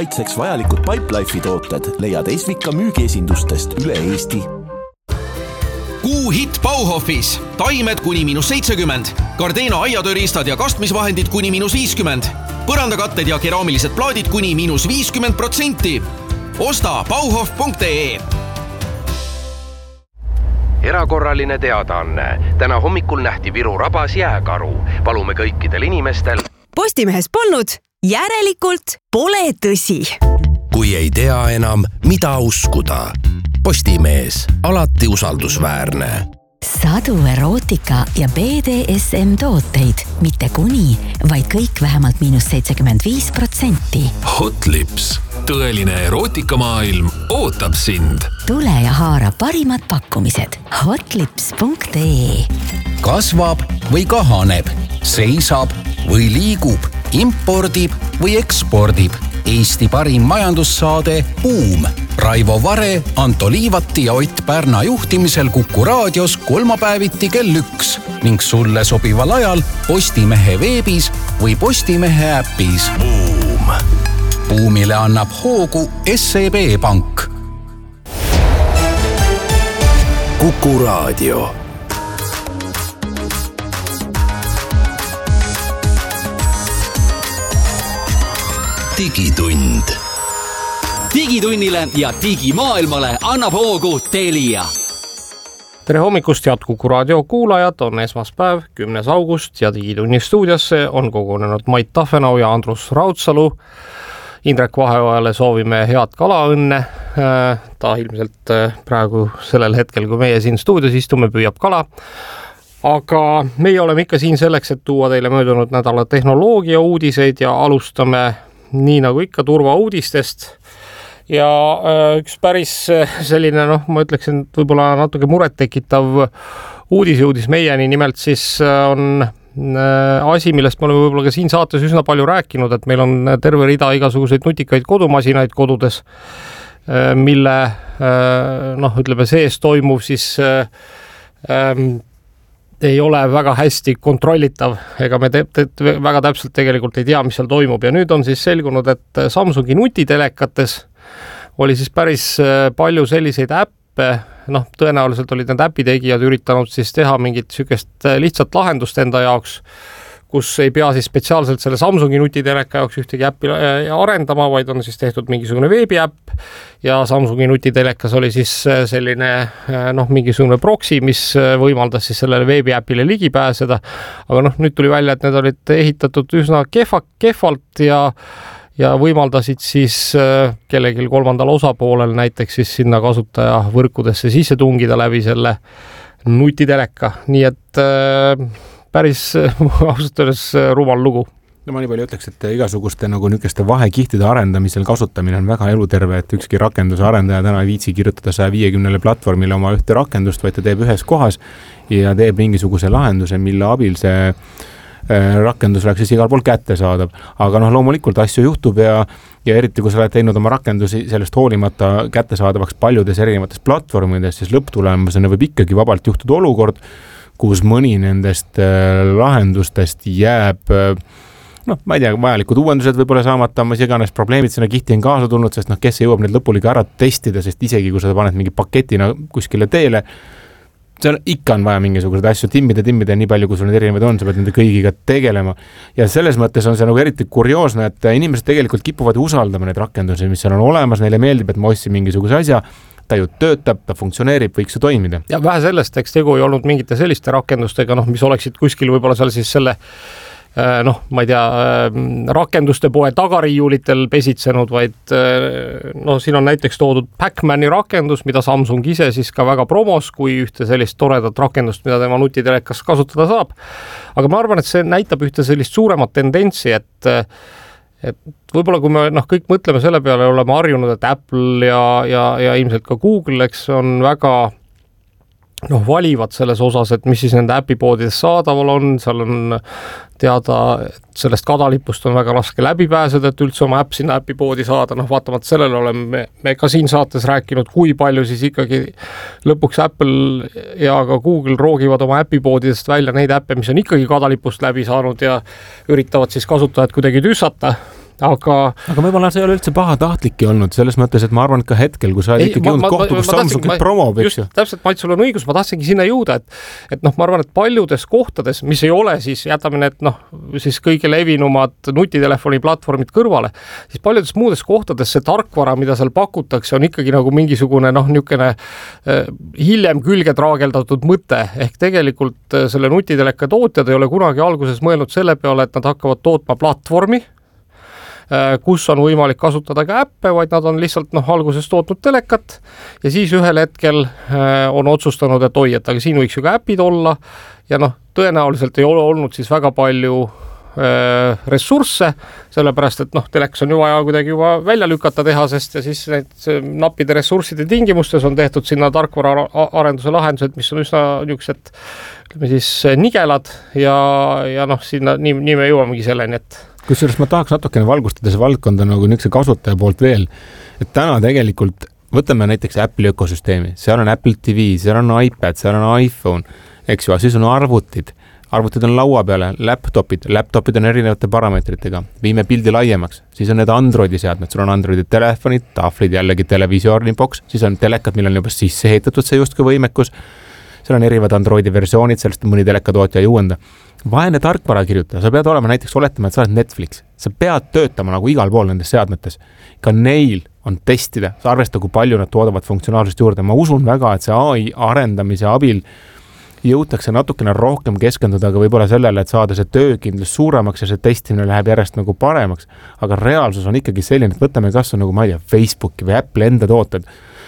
Kaitseks vajalikud Pipelife'i tooted leiad Esvika müügiesindustest üle Eesti. Kuu hitt Bauhofis. Taimed kuni -70. Gardena aiatööriistad ja kastmisvahendid kuni -50. Põrandakatted ja keraamilised plaadid kuni -50%. Osta bauhof.ee. Erakorraline teadaanne. Täna hommikul nähti Viru rabas jääkaru. Palume kõikidel inimestel. Postimehes polnud, järelikult pole tõsi. Kui ei tea enam, mida uskuda. Postimees, alati usaldusväärne. Sadu erootika ja BDSM tooteid, mitte kuni, vaid kõik vähemalt -75%. Hotlips, tõeline erootikamaailm ootab sind. Tule ja haara parimad pakkumised hotlips.ee. Kasvab või kahaneb, seisab või liigub, impordib või ekspordib. Eesti parim majandussaade Buum. Raivo Vare, Anto Liivati ja Ott Pärna juhtimisel Kuku raadios kolmapäeviti kell 1 ning sulle sobival ajal Postimehe veebis või Postimehe äpis. Buum. Buumile annab hoogu SEB Pank. Kuku raadio. Digitund. Digitunnile ja digimaailmale annab hoogu Telia. Tere hommikust, head Kuku raadio kuulajad, on esmaspäev, 10. august ja Digitunni stuudiosse on kogunenud Mait Tafenau ja Andrus Raudsalu. Indrek Vaheojale soovime head kalaõnne. Ta ilmselt praegu sellel hetkel, kui meie siin stuudios istume, püüab kala. Aga meie oleme ikka siin selleks, et tuua teile möödunud nädala tehnoloogia uudiseid ja alustame nii nagu ikka turvauudistest. Ja üks päris selline, ma ütleksin, võib-olla natuke muret tekitav uudis meieni, nimelt siis on asi, millest me oleme võib-olla ka siin saates üsna palju rääkinud, et meil on terve rida igasuguseid nutikaid kodumasinaid kodudes, mille ütleme sees toimuv siis ei ole väga hästi kontrollitav, ega me väga täpselt tegelikult ei tea, mis seal toimub. Ja nüüd on siis selgunud, et Samsungi nutitelekates oli siis päris palju selliseid äppe, tõenäoliselt olid need äpitegijad üritanud siis teha mingit sükest lihtsat lahendust enda jaoks, kus ei pea siis spetsiaalselt selle Samsungi nutiteleka jaoks ühtegi äppi arendama, vaid on siis tehtud mingisugune veebiäpp ja Samsungi nutitelekas oli siis selline mingisugune proxy, mis võimaldas siis sellele veebiäpile ligi pääseda. Aga nüüd tuli välja, et need olid ehitatud üsna kehvalt ja võimaldasid siis kellelgi kolmandal osapoolel näiteks siis sinna kasutaja võrkudesse sisse tungida läbi selle nutiteleka. Nii et päris ausalt öeldes rumal lugu. No ma nii palju ütleks, et igasuguste nükeste vahekihtide arendamisel kasutamine on väga eluterve, et ükski rakenduse arendaja täna ei viitsi kirjutada 150 platvormile oma ühte rakendust, vaid ta teeb ühes kohas ja teeb mingisuguse lahenduse, mille abil see rakendus oleks siis igal pool kätte saadav. Aga loomulikult asju juhtub ja eriti kui sa oled teinud oma rakendusi sellest hoolimata kättesaadavaks paljudes erinevates platvormides, siis lõpptulemusena võib ikkagi vabalt juhtuda olukord, kus mõni nendest lahendustest jääb, ma ei tea, vajalikud uuendused võib-olla saamata, mis iganes probleemid sinna kihti on kaasa tulnud, sest kes jõuab need lõpuni ka ära testida, sest isegi kui sa paned mingi paketina kuskile teele, seal ikka on vaja mingisuguseid asju timmida nii palju, kui sul need erinevad on, sa pead nende kõigiga tegelema. Ja selles mõttes on see eriti kurioosne, et inimesed tegelikult kipuvad usaldama neid rakendusi, mis seal on olemas, neile meeldib, et ma ostsin mingisuguse asja, ta ju töötab, ta funktsioneerib, võiks ju toimida. Ja vähe sellest, eks tegu ei olnud mingite selliste rakendustega, mis oleksid kuskil võib-olla seal siis selle ma ei tea, rakenduste poe tagariiulitel pesitsenud, vaid siin on näiteks toodud Pac-Mani rakendus, mida Samsung ise siis ka väga promos kui ühte sellist toredat rakendust, mida tema nutitelekas kasutada saab. Aga ma arvan, et see näitab ühte sellist suuremat tendentsi, et võib-olla kui me kõik mõtleme selle peale, oleme harjunud, et Apple ja ilmselt ka Google, eks on väga valivad selles osas, et mis siis nende äpipoodides saadaval on, seal on teada, et sellest kadalipust on väga raske läbi pääseda, et üldse oma äpp sinna äpipoodi saada, vaatamata sellele oleme me ka siin saates rääkinud, kui palju siis ikkagi lõpuks Apple ja ka Google roogivad oma äpipoodidest välja neid äppe, mis on ikkagi kadalipust läbi saanud ja üritavad siis kasutajad kuidagi tüssata. aga võib-olla see ei ole üldse pahatahtlik olnud, selles mõttes, et ma arvan, et ka hetkel, kui sa oled ikkagi jõudnud kohtu, kus Samsung promob, eks ju. Täpselt, Mait, sul on õigus, ma tahtsingi sinna jõuda, et ma arvan, et paljudes kohtades, mis ei ole siis, jätame need siis kõige levinumad nutitelefoni platvormid kõrvale, siis paljudes muudes kohtades see tarkvara, mida seal pakutakse, on ikkagi nagu mingisugune niisugune hiljem külge traageldatud mõte, ehk tegelikult selle nutiteleka tootjad ei ole kunagi alguses mõelnud selle peale, et nad hakkavad tootma platvormi, kus on võimalik kasutada ka äppe, vaid nad on lihtsalt alguses tootnud telekat ja siis ühel hetkel on otsustanud, et oi, et aga siin võiks ju ka äpid olla ja tõenäoliselt ei ole olnud siis väga palju ressursse, sellepärast, et telekas on ju vaja kuidagi juba välja lükata tehasest ja siis need nappide ressursside tingimustes on tehtud sinna tarkvara arenduse lahendused, mis on üsna niisugused, ütleme siis nigelad ja sinna nii me jõuamegi selleni, et kusjuures ma tahaks natukene valgustada see valdkonda nagu niisuguse kasutaja poolt veel, et täna tegelikult võtame näiteks Apple'i ökosüsteemi, seal on Apple TV, seal on iPad, seal on iPhone, eks ju, siis on arvutid on laua peale, laptopid on erinevate parameetritega, viime pildi laiemaks, siis on need Androidi seadmed, sul on Androidi telefonid, tahvlid, jällegi televisiooni boks, siis on telekad, millel on juba sisse heitatud see justkui võimekus, seal on erinevad Androidi versioonid, sellest mõni telekatootja ei uuenda. Vaene tarkvara kirjutada, sa pead olema näiteks, oletama, et sa oled Netflix, sa pead töötama nagu igal pool nendes seadmetes. Ka neil on testida, sa arvesta, kui palju nad toodavad funktsionaalsust juurde. Ma usun väga, et see AI arendamise abil jõutakse natukene rohkem keskenduda, aga võib-olla sellele, et saada see töökindlus suuremaks ja see testimine läheb järjest nagu paremaks. Aga reaalsus on ikkagi selline, et võtame kas nagu, ma ei tea, Facebooki või Apple enda tooted.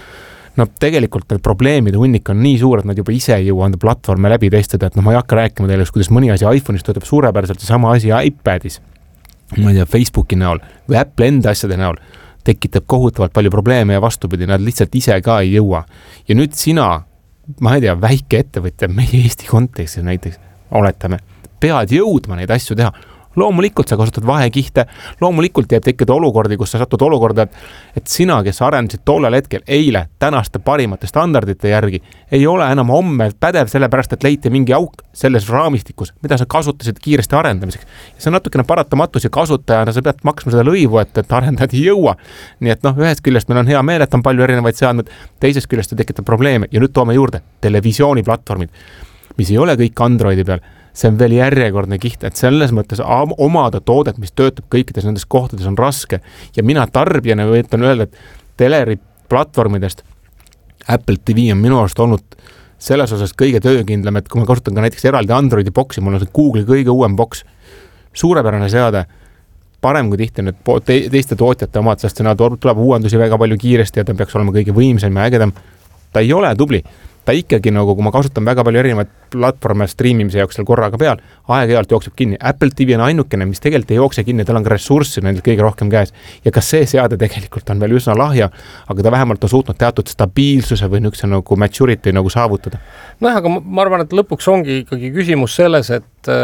Tegelikult need probleemide hunnik on nii suur, et nad juba ise ei jõua anda platvorme läbi testada, et ma ei hakka rääkima teile, kuidas mõni asi iPhone'is töötab suurepäraselt ja sama asi iPadis, ma ei tea, Facebooki näol või Apple enda asjade näol tekitab kohutavalt palju probleeme ja vastupidi, nad lihtsalt ise ka ei jõua. Ja nüüd sina, ma ei tea, väike ettevõtja, meie Eesti kontekstis näiteks, oletame, pead jõudma neid asju teha. Loomulikult sa kasutad vahekihte, loomulikult jääb tekkida olukordi, kus sa satud olukorda, et sina, kes arendasid tollel hetkel eile tänaste parimate standardite järgi, ei ole enam homme pädev sellepärast, et leiti mingi auk selles raamistikus, mida sa kasutasid kiiresti arendamiseks. Ja see on natukene paratamatus ja kasutajana sa pead maksma seda lõivu, et arendajad ei jõua. Nii et ühest küljest meil on hea meel, et on palju erinevaid seadmeid, teisest küljest see tekitab probleeme ja nüüd toome juurde televisiooniplatvormid, mis ei ole kõik Androidi peal. See on veel järjekordne kiht, et selles mõttes omada toodet, mis töötab kõikides nendes kohtades, on raske. Ja mina tarbijana võitan öelda, et teleri platvormidest Apple TV on minu arust olnud selles osas kõige töökindlam, et kui ma kasutan ka näiteks eraldi Androidi boksi, mul on see Google'i kõige uuem boks, suurepärane seade, parem kui tihti need teiste tootjate omad, sest see tuleb uuendusi väga palju kiiresti ja ta peaks olema kõige võimsam ja ägedam. Ta ei ole tubli. Ta ikkagi nagu, kui ma kasutan väga palju erinevaid platvorme striimimise jaoks seal korraga peal, aeg-ajalt jookseb kinni. Apple TV on ainukene, mis tegelikult ei jookse kinni, tal on ka ressurssi nendel kõige rohkem käes. Ja kas see seade tegelikult on veel üsna lahja, aga ta vähemalt on suutnud teatud stabiilsuse või niisuguse nagu maturity nagu saavutada. Aga ma arvan, et lõpuks ongi ikkagi küsimus selles,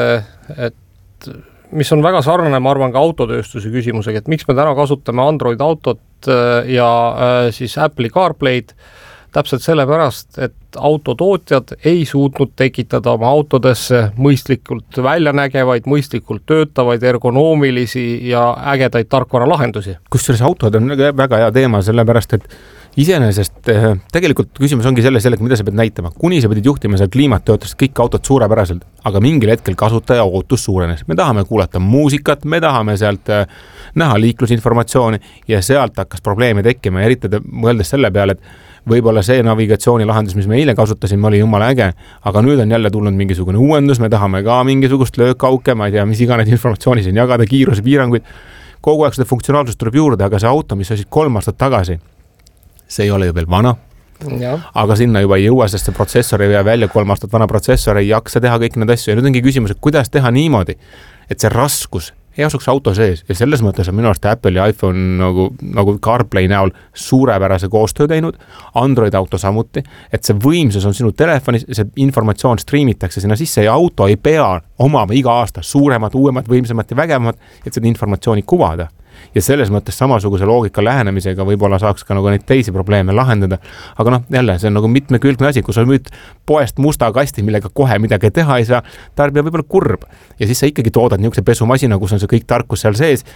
et mis on väga sarnane, ma arvan, ka autotööstuse küsimusega, et miks me täna kasutame Android autot ja siis Apple'i CarPlay'd, täpselt sellepärast, et autotootjad ei suutnud tekitada oma autodesse mõistlikult väljanägevaid, mõistlikult töötavaid, ergonoomilisi ja ägedaid tarkvaralahendusi. Kusjuures autod on väga hea teema, sellepärast, et iseenesest tegelikult küsimus ongi selles, mida sa pead näitama. Kuni sa pidid juhtima seal kliimat, töötasid kõik autod suurepäraselt, aga mingil hetkel kasutaja ootus suurenes. Me tahame kuulata muusikat, me tahame sealt näha liiklusinformatsiooni ja sealt hakkas probleeme tekkima, eriti mõeldes selle peale, et võib-olla see navigatsioonilahendus, mis me eile kasutasime, oli jumala äge, aga nüüd on jälle tulnud mingisugune uuendus, me tahame ka mingisugust löökauke, ma ei tea, mis iganes informatsiooni siin jagada, kiirusepiiranguid. Kogu aeg seda funktsionaalsust tuleb juurde, aga see auto, mis olid 3 aastat tagasi, see ei ole ju veel vana, aga sinna juba ei jõua, sest see protsessor ei jää välja, 3 aastat vana protsessor ei jaksa teha kõik need asju ja nüüd ongi küsimus, et kuidas teha niimoodi, et see raskus ei asuks auto sees ja selles mõttes on minu arust Apple ja iPhone nagu CarPlay näol suurepärase koostöö teinud, Android auto samuti, et see võimsus on sinu telefonis, see informatsioon striimitakse sinna sisse ja auto ei pea omama iga aasta suuremat, uuemat, võimsamat ja vägevamat, et seda informatsiooni kuvada. Ja selles mõttes samasuguse loogika lähenemisega võib-olla saaks ka nagu neid teisi probleeme lahendada. Aga jälle, see on nagu mitmekülgne asi, kui sa müüd poest musta kasti, millega kohe midagi teha ei saa, tarbija võib-olla kurb. Ja siis sa ikkagi toodad niisuguse pesumasina, kus on see kõik tarkus seal sees.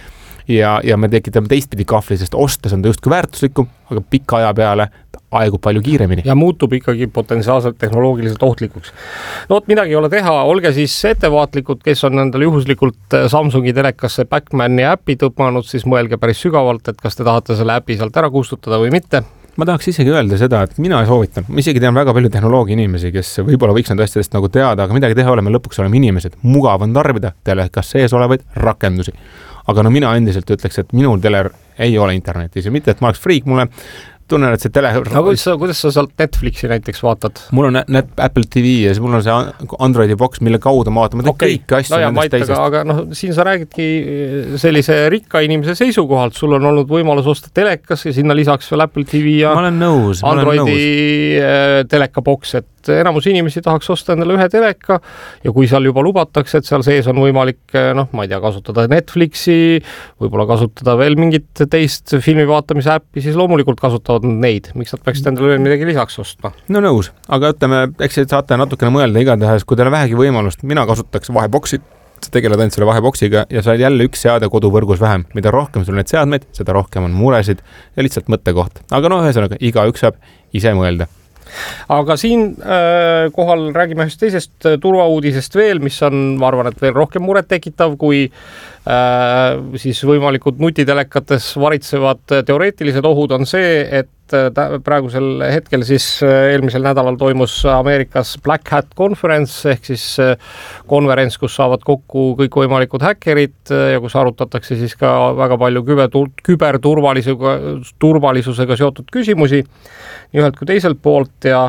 ja me tekitame teistpidi kahvli, sest ostes on ta justkui väärtuslikum, aga pika aja peale aegub palju kiiremini. Ja muutub ikkagi potentsiaalselt tehnoloogiliselt ohtlikuks. No midagi ei ole teha, olge siis ettevaatlikud, kes on endale juhuslikult Samsungi telekasse Backmani äpi tõpmanud, siis mõelge päris sügavalt, et kas te tahate selle äpi sealt ära kustutada või mitte. Ma tahaks isegi öelda seda, et mina soovitan, ma isegi tean väga palju tehnoloogia inimesi, kes võib-olla võiks need asjadest nagu teada, aga midagi teha oleme, lõpuks oleme inimesed. Mugav on tarbida telekas sees olevaid rakendusi. Aga no mina endiselt ütleks, et minul teler ei ole internetis ja mitte, et ma oleks friik, mulle tunnen, et see tele... No, kuidas sa sealt Netflixi näiteks vaatad? Mul on Apple TV ja mul on see Androidi box, mille kaudu ma vaatan. Ma teen kõik asju nendest teisest. Aga siin sa räägidki sellise rikka inimese seisukohalt. Sul on olnud võimalus osta telekas ja sinna lisaks veel Apple TV ja Androidi teleka box, et enamus inimesi tahaks osta endale ühe teleka ja kui seal juba lubatakse, et seal sees on võimalik, ma ei tea, kasutada Netflixi, võib-olla kasutada veel mingit teist filmi vaatamise äppi, siis loomulikult kasutavad neid. Miks nad peaksid endale veel midagi lisaks ostma? No nõus, aga ütleme, eks saate natukene mõelda igatahes, kui teil on vähegi võimalust, mina kasutaks vaheboksi, sa tegeled ainult selle vaheboksiga ja sa oled jälle üks seade koduvõrgus vähem. Mida rohkem sul need seadmeid, seda rohkem on muresid ja lihtsalt mõttekoht. Aga ühesõnaga, igaüks saab ise mõelda. Aga siin kohal räägime ühest teisest turvauudisest veel, mis on, ma arvan, et veel rohkem muret tekitav, kui siis võimalikud nutitelekates varitsevad teoreetilised ohud on see, et praegusel hetkel siis eelmisel nädalal toimus Ameerikas Black Hat Conference ehk siis konverents, kus saavad kokku kõik võimalikud häkkerid ja kus arutatakse siis ka väga palju küberturvalisusega seotud küsimusi nii ühelt kui teiselt poolt ja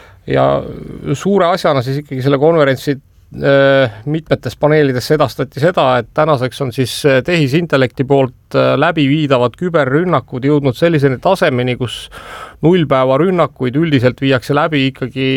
suure asjana siis ikkagi selle konverentsi mitmetes paneelides edastati seda, et tänaseks on siis tehisintellekti poolt läbi viidavad küberrünnakud jõudnud selliseni tasemeni, kus nullpäevarünnakuid üldiselt viiakse läbi ikkagi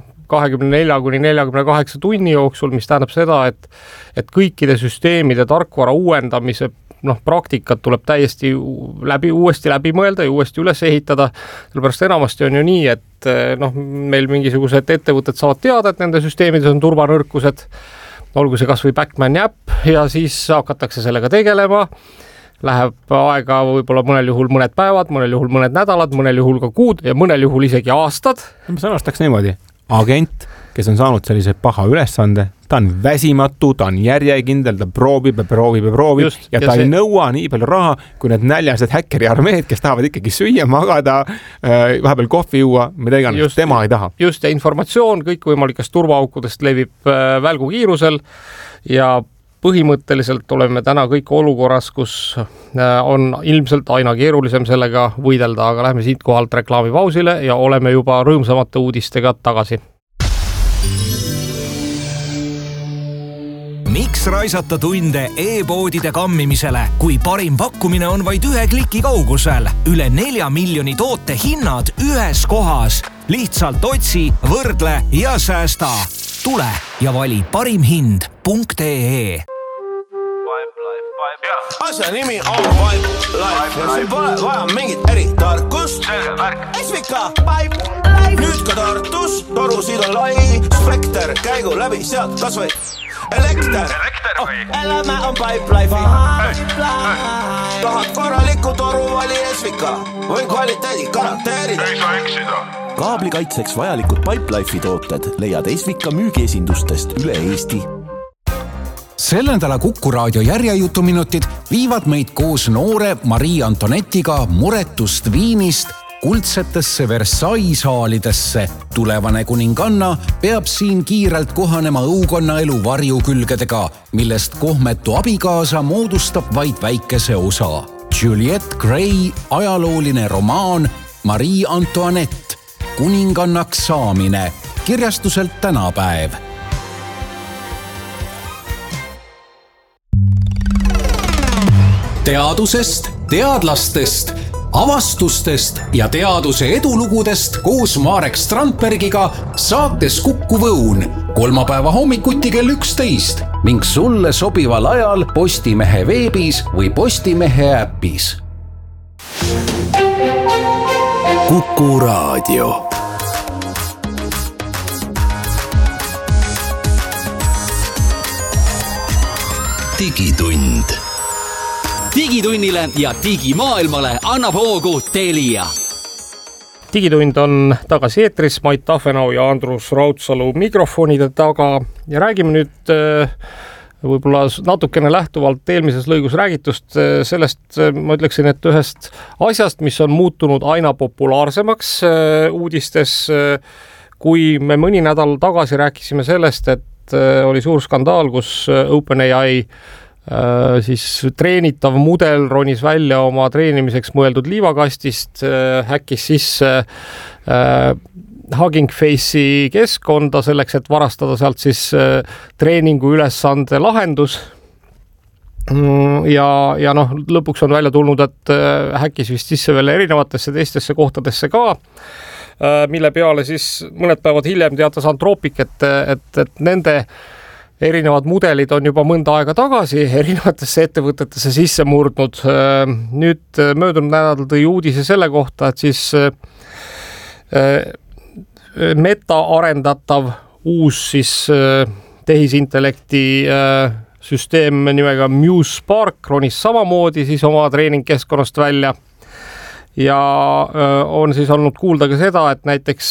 24–48 tunni jooksul, mis tähendab seda, et kõikide süsteemide tarkvara uuendamise praktikat tuleb täiesti uuesti läbi mõelda ja uuesti üles ehitada. Sellepärast enamasti on ju nii, et meil mingisugused ettevõtted saavad teada, et nende süsteemides on turvanõrkused, olgu see kas või Backmani äpp ja siis hakatakse sellega tegelema. Läheb aega võib-olla mõnel juhul mõned päevad, mõnel juhul mõned nädalad, mõnel juhul ka kuud ja mõnel juhul isegi aastad. Ma sõnastaks niimoodi. Agent, kes on saanud sellise paha ülesande, ta on väsimatu, ta on järjekindel, ta proovib just, ja ta ei nõua nii palju raha, kui need näljased häkkeri armeed, kes tahavad ikkagi süüa, magada, vahepeal kohvi juua, mida iganes, tema ei taha. Just, ja informatsioon kõikvõimalikest turvaaukudest levib välgu kiirusel ja põhimõtteliselt oleme täna kõik olukorras, kus on ilmselt aina keerulisem sellega võidelda, aga lähme siit kohalt reklaamipausile ja oleme juba rõõmsamate uudistega tagasi. Miks raisata tunde e-poodide kammimisele, kui parim pakkumine on vaid 1 kliki kaugusel? Üle 4 miljoni toote hinnad ühes kohas. Lihtsalt otsi, võrdle ja säästa. Tule ja vali parimhind.ee. Asja nimi on Pipe Life ja siin pole vaja mingit eritarkust. Esvika Pipe Life. Nüüd ka Tartus, torusid on lai, spekter, käigu läbi sealt kas või elekter. Elämä on Pipe Life. Tahad korralikku toru, vali Esvika. Võin kvaliteedi garanteerida. Ei saa eksida. Kaablikaitseks vajalikud Pipe Life'i tooted leiad Esvika müügiesindustest üle Eesti. Selle nädala Kuku raadio järjejutuminutid viivad meid koos noore Marie Antonetiga muretust Viinist kuldsetesse Versailles saalidesse. Tulevane kuninganna peab siin kiirelt kohanema õukonna elu varjukülgedega, millest kohmetu abikaasa moodustab vaid väikese osa. Juliette Gray ajalooline romaan Marie Antoinette, kuningannaks saamine, kirjastuselt Tänapäev. Teadusest, teadlastest, avastustest ja teaduse edulugudest koos Marek Strandbergiga saates Kuku Võun kolmapäeva hommikuti kell 11 ning sulle sobival ajal Postimehe veebis või Postimehe äppis. Kuku raadio. Digitund. digitunnile ja digimaailmale annab hoogu Telia. Digitund on tagasi eetris, Mait Tafenau ja Andrus Raudsalu mikrofonide taga ja räägime nüüd võib-olla natukene lähtuvalt eelmises lõigus räägitust sellest, ma ütleksin, et ühest asjast, mis on muutunud aina populaarsemaks uudistes, kui me mõni nädal tagasi rääkisime sellest, et oli suur skandaal, kus OpenAI siis treenitav mudel ronis välja oma treenimiseks mõeldud liivakastist, häkkis sisse Hugging Face'i keskkonda selleks, et varastada sealt siis treeningu ülesande lahendus. Ja noh, lõpuks on välja tulnud, et häkkis vist sisse veel erinevatesse teistesse kohtadesse ka, mille peale siis mõned päevad hiljem teatas Anthropic, et nende erinevad mudelid on juba mõnda aega tagasi erinevatesse ettevõtetesse sisse murdnud. Nüüd möödunud nädal tõi uudise selle kohta, et siis Meta arendatav uus siis tehisintellekti süsteem nimega Muse Spark ronis samamoodi siis oma treeningkeskkonnast välja. Ja on siis olnud kuulda ka seda, et näiteks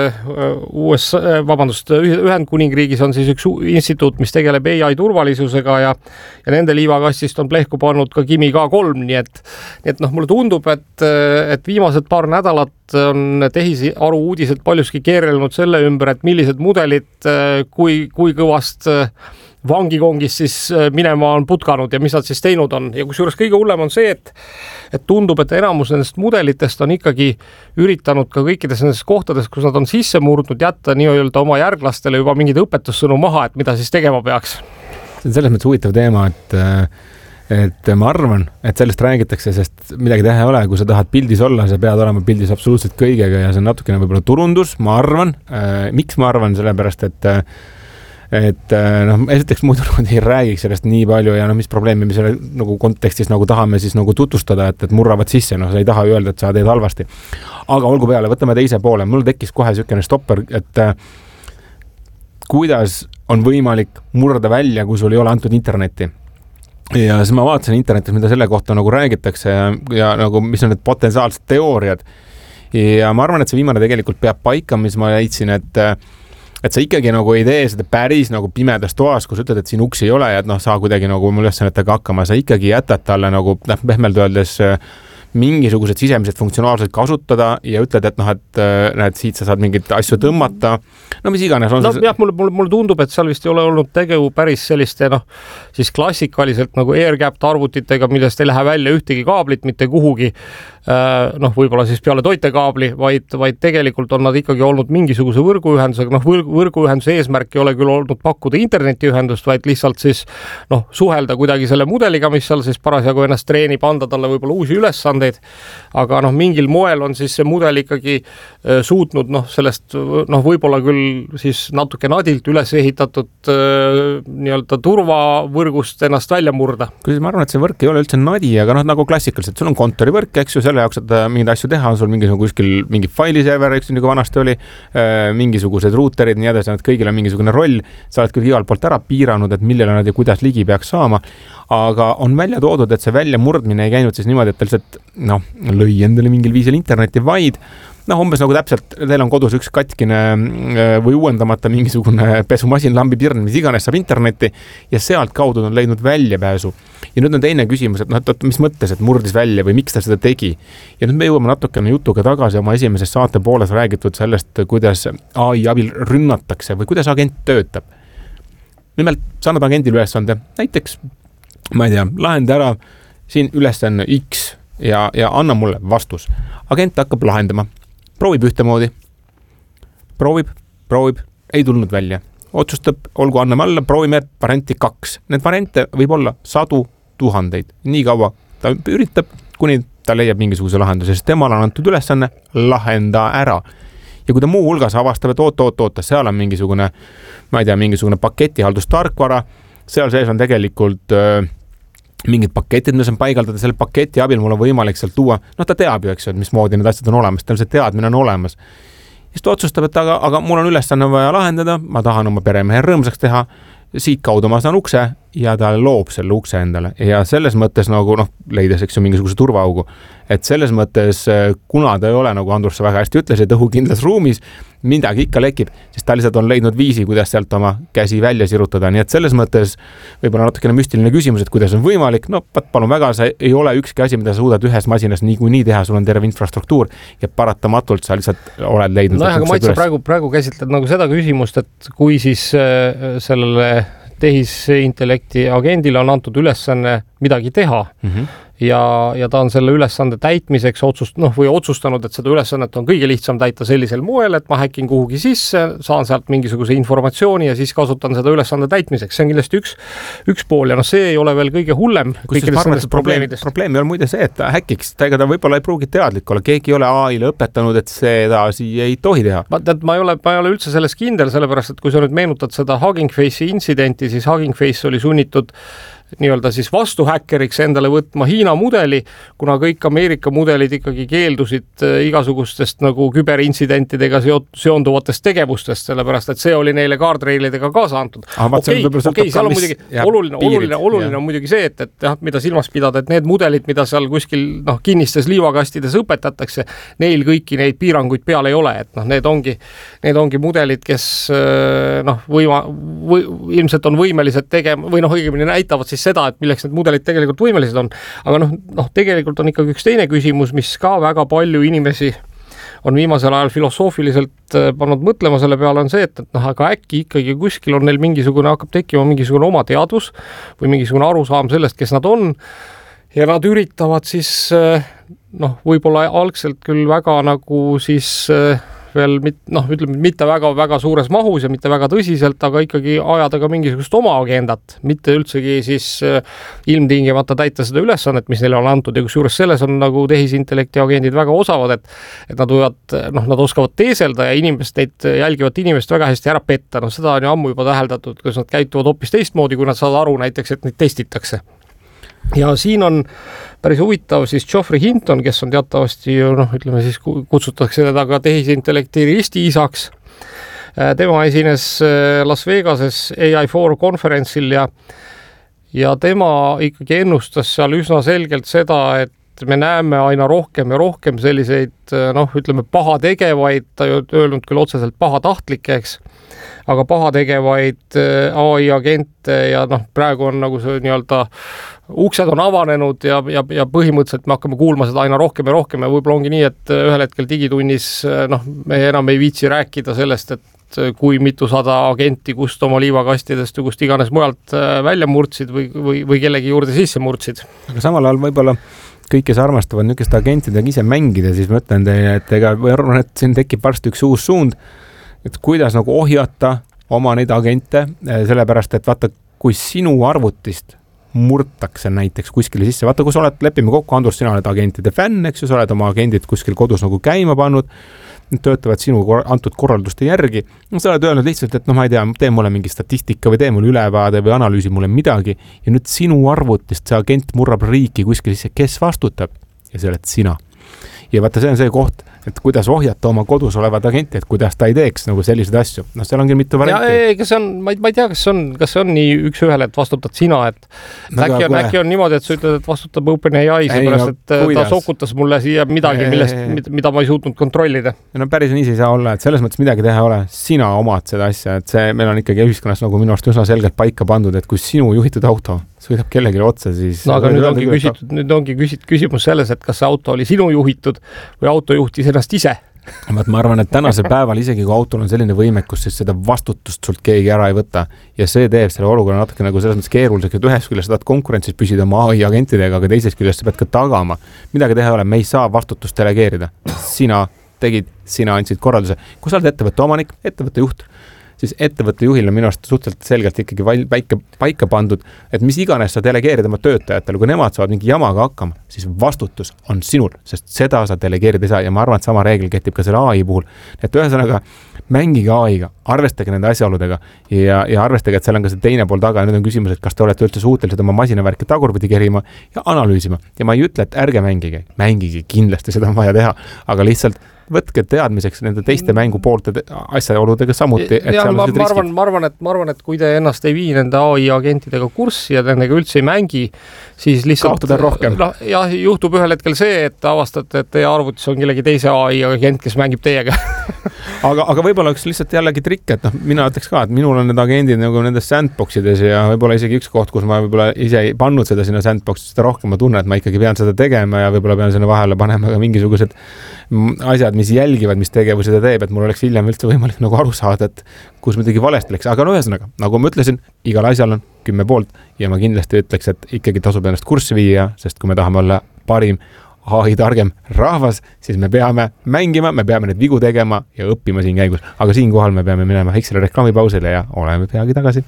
Ühendkuningriigis on siis üks instituut, mis tegeleb AI turvalisusega ja nende liivakastist on plehku pannud ka Kimi K3, nii et noh, mulle tundub, et viimased paar nädalat on tehisaru uudised paljuski keerelnud selle ümber, et millised mudelid kui kõvast vangikongis siis minema on putkanud ja mis nad siis teinud on. Ja kusjuures kõige hullem on see, et tundub, et enamus nendest mudelitest on ikkagi üritanud ka kõikides nendes kohtades, kus nad on sisse murdnud, jätta nii-öelda oma järglastele juba mingid õpetussõnu maha, et mida siis tegema peaks. See on selles mõttes huvitav teema, et ma arvan, et sellest räägitakse, sest midagi teha ei ole, kui sa tahad pildis olla, sa pead olema pildis absoluutselt kõigega ja see on natukene võib-olla turundus, ma arvan. Miks ma arvan? Sellepärast, et noh, esiteks muidu ei räägiks sellest nii palju ja noh, mis probleemi me selle nagu kontekstis nagu tahame siis nagu tutvustada, et murravad sisse, noh, sa ei taha öelda, et sa teed halvasti. Aga olgu peale, võtame teise poole. Mul tekkis kohe sükene stopper, et kuidas on võimalik murda välja, kui sul ei ole antud internetti. Ja siis ma vaatasin internetis, mida selle kohta nagu räägitakse ja nagu, mis on need potentsiaalsed teooriad. Ja ma arvan, et see viimane tegelikult peab paika, mis ma leidsin, et sa ikkagi nagu ei tee seda päris nagu pimedas toas, kus ütled, et siin uksi ei ole ja et noh, saa kuidagi nagu mul ülesannetega hakkama, sa ikkagi jätad talle nagu pehmelt öeldes mingisugused sisemised funktsionaalsed kasutada ja ütled, et noh, et näed, siit sa saad mingit asju tõmmata. No mis iganes on no, jah, mulle tundub, et seal vist ei ole olnud tegu päris selliste noh, siis klassikaliselt nagu air-gapped arvutitega, millest ei lähe välja ühtegi kaablit mitte kuhugi, noh, võib-olla siis peale toitekaabli, vaid tegelikult on nad ikkagi olnud mingisuguse võrguühendusega, noh, võrguühenduse eesmärk ei ole küll olnud pakkuda internetiühendust, vaid lihtsalt siis noh, suhelda kuidagi selle mudeliga, mis seal siis parasjagu ennast treenib, anda talle võib-olla uusi ülesandeid, aga noh, mingil moel on siis see mudel ikkagi suutnud noh, sellest noh, võib-olla küll siis natuke nadilt üles ehitatud nii-öelda turvavõrgust ennast välja murda. Ma arvan, et see võrk ei ole üldse nadi, aga noh, nagu klassikaliselt, sul on kontorivõrk, eks ju, selle jaoks, et mingeid asju teha, on sul mingi failiserver, eks nagu vanasti oli, mingisugused ruuterid, nii edasi, et kõigil on mingisugune roll, sa oled küll igalt poolt ära piiranud, et millele nad ja kuidas ligi peaks saama, aga on välja toodud, et see väljamurdmine ei käinud siis niimoodi, et ta lihtsalt noh, lõi endale mingil viisil interneti, vaid noh, umbes nagu täpselt, teil on kodus üks katkine või uuendamata mingisugune pesumasin, lambipirn, mis iganes saab internetti ja sealt kaudu on leidnud väljapääsu. Ja nüüd on teine küsimus, et noh, et mis mõttes, et murdis välja või miks ta seda tegi. Ja nüüd me jõuame natukene jutuga tagasi oma esimeses saate pooles räägitud sellest, kuidas AI abil rünnatakse või kuidas agent töötab. Nimelt, sa annad agendile ülesande, näiteks, ma ei tea, lahenda ära siin ülesanne X ja anna mulle vastus. Agent hakkab lahendama. Proovib ühtemoodi, proovib, ei tulnud välja. Otsustab, olgu anname alla, proovime varianti 2. Need variante võib olla 100 000. Nii kaua ta üritab, kuni ta leiab mingisuguse lahenduse, sest temal on antud ülesanne lahenda ära. Ja kui ta muu hulgas avastab, et oota, seal on mingisugune, ma ei tea, mingisugune paketihaldustarkvara, seal sees on tegelikult mingid paketid, mis on paigaldada, selle paketi abil mul on võimalik sealt tuua, noh ta teab ju, eks ju, et mismoodi need asjad on olemas, tal see teadmine on olemas. Siis ta otsustab, et aga mul on ülesanne vaja lahendada, ma tahan oma peremehe rõõmsaks teha, siit kaudu ma saan ukse ja ta loob selle ukse endale ja selles mõttes nagu leides, eks ju, mingisuguse turvaaugu, et selles mõttes, kuna ta ei ole, nagu Andrus väga hästi ütles, et õhukindlas ruumis midagi ikka lekib, siis ta lihtsalt on leidnud viisi, kuidas sealt oma käsi välja sirutada, nii et selles mõttes võib-olla natukene müstiline küsimus, et kuidas on võimalik, palun väga, see ei ole ükski asi, mida sa suudad ühes masinas niikuinii teha, sul on terve infrastruktuur ja paratamatult sa lihtsalt oled leidnud. Aga Mait, sa praegu käsitled nagu seda küsimust, et kui siis sellele tehisintellekti agendile on antud ülesanne midagi teha ja ta on selle ülesande täitmiseks otsustanud, et seda ülesannet on kõige lihtsam täita sellisel moel, et ma häkin kuhugi sisse, saan sealt mingisuguse informatsiooni ja siis kasutan seda ülesande täitmiseks. See on kindlasti üks pool ja see ei ole veel kõige hullem. Probleem on muide see, et ta häkiks, ta võib-olla ei pruugi teadlik olla, keegi ei ole AI-le õpetanud, et see edasi ei tohi teha. Ma ei ole üldse selles kindel, sellepärast, et kui sa nüüd meenutad seda Hugging Face'i intsidenti, siis Hugging Face oli sunnitud nii-öelda siis vastuhäkkeriks endale võtma Hiina mudeli, kuna kõik Ameerika mudelid ikkagi keeldusid igasugustest nagu küberintsidentidega seonduvatest tegevustest, sellepärast, et see oli neile kaardreilidega kaasa antud. Seal on muidugi oluline on muidugi see, et mida silmas pidada, et need mudelid, mida seal kuskil kinnistes liivakastides õpetatakse, neil kõiki neid piiranguid peal ei ole, et need ongi mudelid, kes ilmselt on võimelised tegema või õigemini näitavad siis seda, et milleks need mudelid tegelikult võimelised on. Aga tegelikult on ikkagi üks teine küsimus, mis ka väga palju inimesi on viimasel ajal filosoofiliselt pannud mõtlema selle peale, on see, et aga äkki ikkagi kuskil on neil hakkab tekkima mingisugune oma teadvus või mingisugune arusaam sellest, kes nad on ja nad üritavad siis võib-olla algselt küll väga nagu siis veel mitte väga suures mahus ja mitte väga tõsiselt, aga ikkagi ajada ka mingisugust oma agendat, mitte üldsegi siis ilmtingimata täita seda ülesannet, mis neile on antud ja kusjuures selles on nagu tehisintellekti agendid väga osavad, et nad võivad, nad oskavad teeselda ja neid jälgivat inimest väga hästi ära petta, seda on ju ammu juba täheldatud, kus nad käituvad hoopis teistmoodi, kui nad saavad aru näiteks, et neid testitakse. Ja siin on päris huvitav siis Geoffrey Hinton, kes on teatavasti ütleme siis kutsutakse teda ka tehisintellekti ristiisaks. Tema esines Las Vegases AI4 konverentsil ja tema ikkagi ennustas seal üsna selgelt seda, et me näeme aina rohkem ja rohkem selliseid ütleme pahategevaid, ta ei öelnud küll otseselt pahatahtlikeks, aga pahategevaid AI agente ja praegu on nagu see nii-öelda uksed on avanenud ja põhimõtteliselt me hakkame kuulma seda aina rohkem ja rohkem ja võib-olla ongi nii, et ühel hetkel digitunnis me enam ei viitsi rääkida sellest, et kui mitusada agenti kust oma liivakastidest või kust iganes mujalt välja murdsid või kellegi juurde sisse murdsid. Aga samal ajal võib-olla kõik, kes armastavad niisugust agentidega ise mängida, siis ma ütlen teile, et siin tekib varsti üks uus suund, et kuidas nagu ohjata oma neid agente, sellepärast, et vaata, kui sinu arvutist murtakse näiteks kuskile sisse, vaata, kui sa oled, lepime kokku, Andrus, sina oled agentide fänn, eks ju, sa oled oma agendid kuskil kodus nagu käima pannud, töötavad sinu antud korralduste järgi, sa oled öelnud lihtsalt, et ma ei tea, tee mulle mingi statistika või tee mulle ülevaade või analüüsi mulle midagi ja nüüd sinu arvutist see agent murrab riiki kuskil sisse, kes vastutab ja see oled sina. Ja vaata, see on see koht, et kuidas ohjata oma kodus olevad agenti, et kuidas ta ei teeks nagu selliseid asju. Seal on küll mitu varianti. Ma ei tea, kas see on nii üks ühele, et vastutad sina, et äkki on niimoodi, et sa ütled, et vastutab OpenAI, seepärast, et ta sokutas mulle siia midagi, mida ma ei suutnud kontrollida. Päris nii ei saa olla, et selles mõttes midagi teha ole. Sina omad seda asja, et see meil on ikkagi ühiskonnas nagu minu arust üsna selgelt paika pandud, et kui sinu juhitud auto sõidab kellegi otsa, siis... aga nüüd ongi küsimus selles, et kas see auto oli sinu juhitud või auto juhtis ennast ise. Ma arvan, et tänasel päeval isegi kui autol on selline võimekus, siis seda vastutust sult keegi ära ei võta ja see teeb selle olukorra natuke nagu selles mõttes keeruliseks, et ühes küljest saad konkurentsis püsida oma AI agentidega, aga teises küljest sa pead ka tagama. Midagi teha ei ole, me ei saa vastutust delegeerida. Sina tegid, sina andsid korralduse. Kui sa oled ettevõtte omanik, ettevõtte juht, siis ettevõtte juhil on minu arust suhteliselt selgelt ikkagi paika pandud, et mis iganes sa delegeerid oma töötajatele, kui nemad saavad mingi jamaga hakkama, siis vastutus on sinul, sest seda sa delegeerida ei saa ja ma arvan, et sama reegel kehtib ka selle AI puhul. Et ühesõnaga, mängige AI-ga, arvestage nende asjaoludega ja arvestage, et seal on ka see teine pool taga ja nüüd on küsimus, et kas te olete üldse suutelised oma masinavärki tagurpidi kerima ja analüüsima. Ja ma ei ütle, et ärge mängige kindlasti seda on vaja teha, aga lihtsalt võtke teadmiseks nende teiste mängupoolte asjaoludega samuti. Ja, ma arvan, et kui te ennast ei vii nende AI agentidega kurssi ja nendega üldse ei mängi, siis lihtsalt juhtub ühel hetkel see, et avastate, et teie arvutis on kellegi teise AI agent, kes mängib teiega. aga võib-olla üks lihtsalt jällegi trikk, et mina ütleks ka, et minul on need agendid nagu nendes sandboxides ja võib-olla isegi üks koht, kus ma võib-olla ise ei pannud seda sinna sandboxi, seda rohkem ma tunnen, et ma ikkagi pean seda tegema ja võib-olla pean sinna vahele panema ka mingisugused asjad, mis jälgivad, mis tegevusi ta teeb, et mul oleks hiljem üldse võimalik nagu aru saada, et kus midagi valesti läks. Aga ühesõnaga, nagu ma ütlesin, igal asjal on 10 poolt ja ma kindlasti ütleks, et ikkagi tasub ennast kurssi viia, sest kui me tahame olla parim AI targem rahvas, siis me peame mängima, me peame neid vigu tegema ja õppima siin käigus. Aga siinkohal me peame minema väiksele reklaamipausile ja oleme peagi tagasi.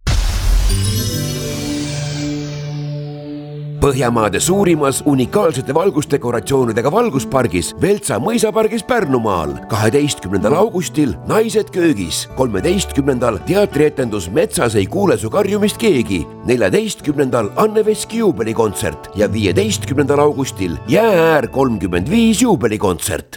Põhjamaade suurimas unikaalsete valgusdekoratsioonidega valguspargis Veltsa mõisapargis Pärnumaal 12. augustil Naised köögis, 13. teatrietendus Metsas ei kuule su karjumist keegi, 14. Anne Veski juubelikontsert ja 15. augustil Jäääär 35 juubelikontsert.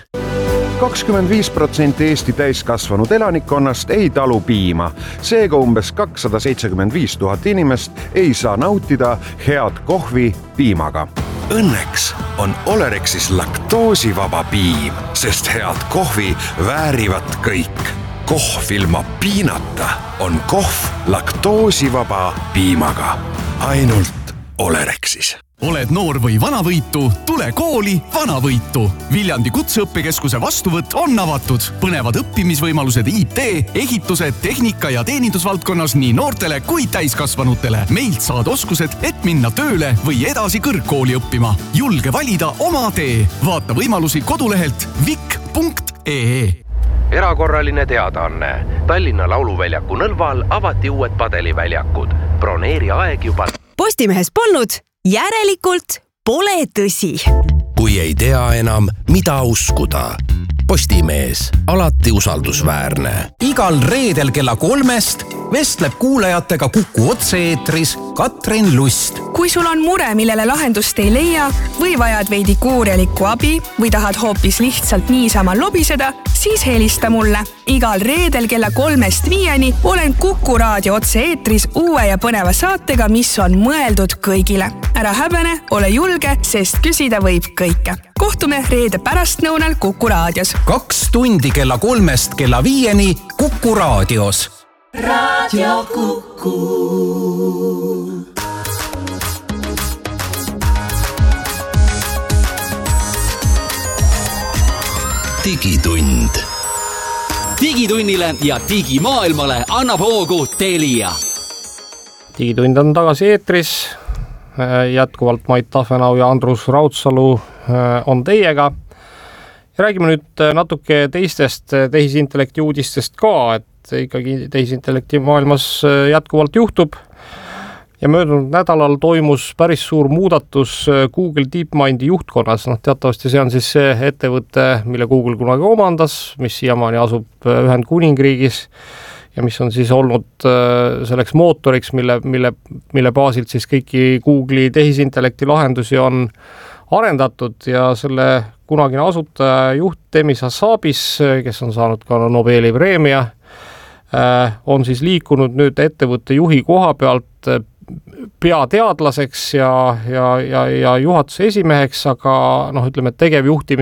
25% Eesti täiskasvanud elanikkonnast ei talu piima. Seega umbes 275 000 inimest ei saa nautida head kohvi piimaga. Õnneks on Olerexis laktoosivaba piim, sest head kohvi väärivad kõik. Kohv ilma piinata on kohv laktoosivaba piimaga. Ainult Olerexis. Oled noor või vanavõitu, tule kooli Vanavõitu. Viljandi kutseõppekeskuse vastuvõtt on avatud. Põnevad õppimisvõimalused IT, ehituse, tehnika ja teenindusvaldkonnas nii noortele kui täiskasvanutele. Meilt saad oskused, et minna tööle või edasi kõrgkooli õppima. Julge valida oma tee. Vaata võimalusi kodulehelt vik.ee. Erakorraline teadaanne. Tallinna Lauluväljaku Nõlval avati uued padeliväljakud. Broneeri aeg juba. Postimehes polnud, järelikult pole tõsi. Kui ei tea enam, mida uskuda. Postimees, alati usaldusväärne. Igal reedel kella 3 vestleb kuulajatega Kuku otse-eetris Katrin Lust. Kui sul on mure, millele lahendust ei leia või vajad veidi kuurjalikku abi või tahad hoopis lihtsalt niisama lobiseda, siis helista mulle. Igal reedel kella 3-5 olen Kuku raadio otse-eetris uue ja põneva saatega, mis on mõeldud kõigile. Ära häbene, ole julge, sest küsida võib kõike. Kohtume reede pärastnõunal Kuku raadios. 2 tundi kella 3 kella 5 Kuku raadios. Radio Kuku. Digitund. Digitunnile ja digimaailmale annab hoogu Telia. Digitund on tagasi eetris. Jätkuvalt Mait Tahvenau ja Andrus Raudsalu on teiega. Ja räägime nüüd natuke teistest tehisintellekti uudistest ka, et ikkagi tehisintellekti maailmas jätkuvalt juhtub. Ja möödunud nädalal toimus päris suur muudatus Google DeepMindi juhtkonnas. Teatavasti see on siis see ettevõte, mille Google kunagi omandas, mis siiamaani asub Ühendkuningriigis ja mis on siis olnud selleks mootoriks, mille baasilt siis kõiki Google'i tehisintellekti lahendusi on arendatud ja selle kunagine asutaja juht Demis Hassabis, kes on saanud ka Nobeli preemia, on siis liikunud nüüd ettevõtte juhi koha pealt peateadlaseks ja juhatuse esimeheks, aga ütleme, tegevjuhtimise